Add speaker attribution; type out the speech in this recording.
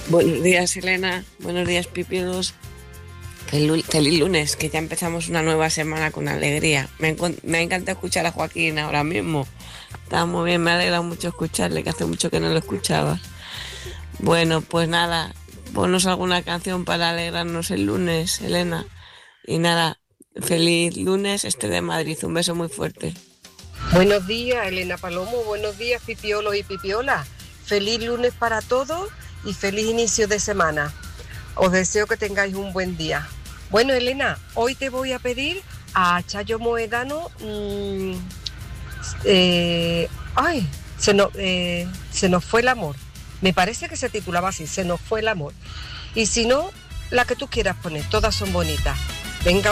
Speaker 1: Buenos días, Elena. Buenos días, Pipiolos. Feliz lunes, que ya empezamos una nueva semana con alegría. Me encanta escuchar a Joaquín ahora mismo. Está muy bien, me alegra mucho escucharle, que hace mucho que no lo escuchaba. Bueno, pues nada, ponos alguna canción para alegrarnos el lunes, Elena. Y nada, feliz lunes, de Madrid. Un beso muy fuerte.
Speaker 2: Buenos días, Elena Palomo. Buenos días, pipiolos y pipiolas. Feliz lunes para todos y feliz inicio de semana. Os deseo que tengáis un buen día. Bueno, Elena, hoy te voy a pedir a Chayo Moedano. Ay, se nos fue el amor. Me parece que se titulaba así, se nos fue el amor. Y si no, la que tú quieras poner, todas son bonitas. Venga.